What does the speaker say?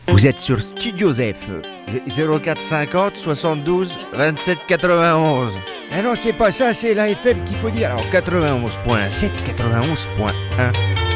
Vous êtes sur Studio Zef, 0450 72 27 91. Ah non, c'est pas ça, c'est la FM qu'il faut dire. Alors 91.7, 91.1.